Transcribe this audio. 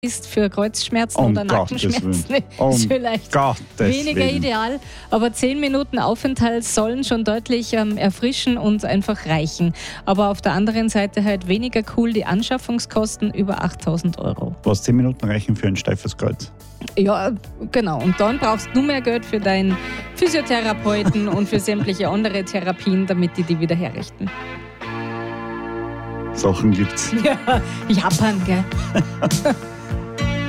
ist für Kreuzschmerzen oder Nackenschmerzen ist vielleicht weniger ideal, aber 10 Minuten Aufenthalt sollen schon deutlich erfrischen und einfach reichen. Aber auf der anderen Seite halt weniger cool, die Anschaffungskosten über 8.000 €. Was 10 Minuten reichen für ein steifes Kreuz? Ja, genau. Und dann brauchst du mehr Geld für deinen Physiotherapeuten und für sämtliche andere Therapien, damit die wieder herrichten. Sachen gibt's. Ja, Japan, gell?